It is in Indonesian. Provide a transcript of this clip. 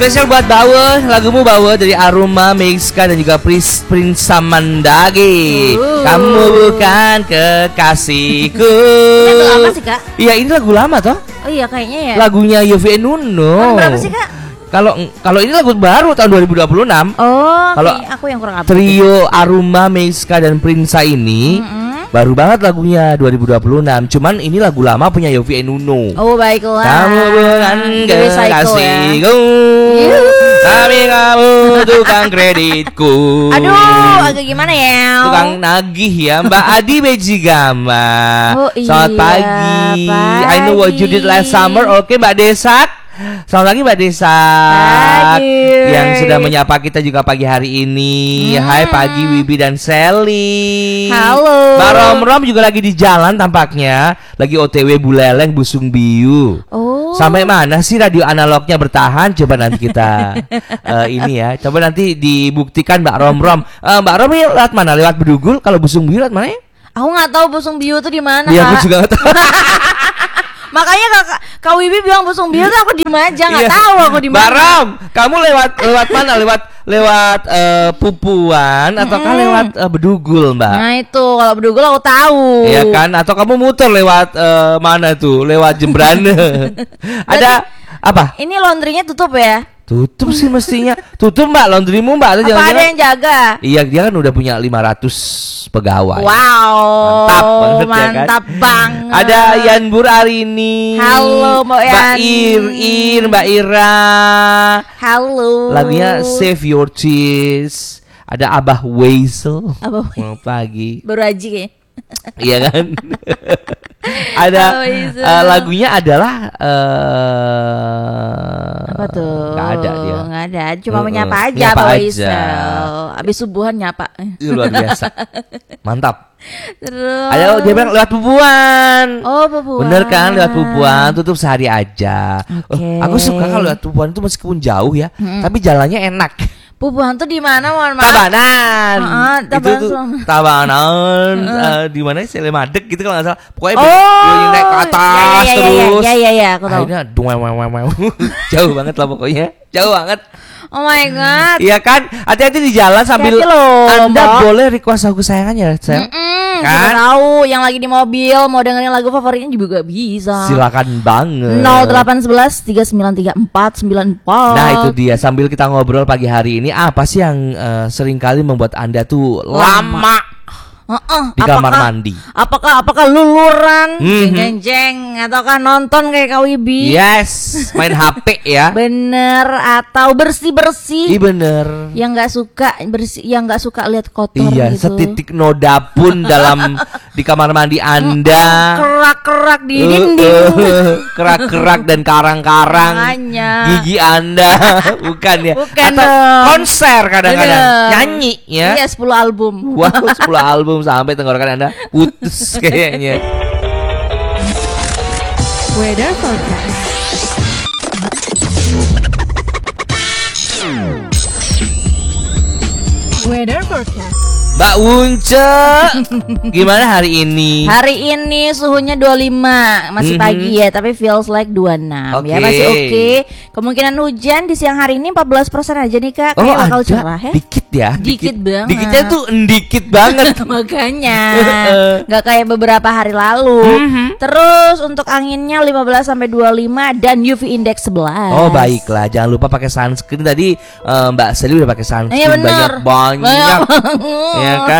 Spesial buat Bawe, lagumu Bawe dari Aroma, Meiska dan juga Prince Samandage. Kamu bukan kekasihku. Ini lagu apa sih, Kak? Iya, ini lagu lama toh? Oh iya kayaknya ya. Lagunya Yovie and Nuno. Tahun berapa sih, Kak? Kalau ini lagu baru tahun 2026. Oh, kalau aku yang kurang apa. Trio Aroma, Meiska dan Prinsa ini baru banget lagunya 2026. Cuman ini lagu lama punya Yovie and Nuno. Oh, baiklah. Kamu bukan kekasihku, tapi kamu tukang kreditku. Aduh, agak gimana ya? Tukang nagih ya, Mbak Adi Bejigama. Oh, iya, Selamat pagi. I know what you did last summer. Oke, Mbak Desak. Selamat pagi Mbak Desak yang sudah menyapa kita juga pagi hari ini. Hai pagi Wibi dan Sally. Halo. Mbak Rom juga lagi di jalan tampaknya. Lagi OTW Buleleng Busung Biu. Oh. Sampai mana sih radio analognya bertahan? Coba nanti kita ini ya. Coba nanti dibuktikan Mbak Rom. Mbak Rom ini lewat mana? Lewat Bedugul? Kalau Busung Biu lewat mana ya? Aku nggak tahu Busung Biu itu di mana. Iya, aku juga nggak tahu. Makanya Kak Wibi bilang Busung Biu tuh aku diem aja, nggak tahu aku di mana. Baram, kamu lewat mana? Lewat Pupuan ataukah lewat Bedugul, Mbak? Nah itu kalau Bedugul aku tahu. Iya kan? Atau kamu muter lewat mana tuh? Lewat Jembrana. Ada apa? Ini laundrynya tutup ya? Tutup sih mestinya. Tutup Mbak, laundrymu Mbak. Apa jangan-jangan ada yang jaga? Iya, dia kan udah punya 500 pegawai. Wow, mantap banget, mantap ya kan? banget. Ada Yan Burarini. Halo Mbak Yan. Mbak Ira. Halo. Lagunya Save Your Tears. Ada Abah Weisel. Selamat pagi. Baru aja kayaknya. Iya kan? Ada lagunya adalah apa tuh? Gak ada dia. Gak ada, cuma menyapa aja Pak Weisel. Abis subuhan nyapa. Luar biasa. Mantap. Terus Ayo dia bilang lewat Pupuan. Oh, Pupuan. Bener kan, lewat Pupuan, tutup sehari aja. Okay. Aku suka kalau lewat Pupuan itu meskipun jauh ya, tapi jalannya enak. Pupuan tuh di mana, mohon maaf? Tabanan. Itu tuh Tabanan. Di mana sih? Lemadeg gitu kalau nggak salah. Pokoknya naik ke atas terus. Iya, aku tahu. Akhirnya jauh banget lah pokoknya. Jauh banget. Oh my god. Iya kan? Hati-hati di jalan sambil Anda boleh request lagu kesayangannya, sayang. Kan? Tahu yang lagi di mobil mau dengerin lagu favoritnya juga bisa. Silakan banget. 0811 3934 94. Nah itu dia, sambil kita ngobrol pagi hari ini, apa sih yang seringkali membuat Anda tuh lama di kamar mandi? Apakah luluran, jeng-jeng, ataukah nonton kayak Kak Wibi? Yes, main HP ya. Bener, atau bersih-bersih. Iya bener. Yang nggak suka bersih, yang nggak suka lihat kotor. Iya, gitu. setitik noda pun di kamar mandi Anda. Kerak-kerak di dinding. Kerak-kerak dan karang-karang. Gigi Anda, bukan ya? Bukan atau dong. Konser kadang-kadang nyanyi ya. Iya, 10 album. Wow, 10 album sampai tenggorokan Anda putus kayaknya. Weather forecast. Weather forecast. Mbak Wunce, gimana hari ini? Hari ini suhunya 25, masih pagi ya, tapi feels like 26 ya, masih oke. Kemungkinan hujan di siang hari ini 14% aja nih Kak. Kayak bakal cerah ya. Dikit ya. Dikit banget. Dikitnya tuh dikit banget. Makanya nggak kayak beberapa hari lalu. Terus untuk anginnya 15 sampai 25 dan UV index 11. Oh baiklah, jangan lupa pakai sunscreen. Tadi Mbak Sally udah pakai sunscreen banyak. Ya kan,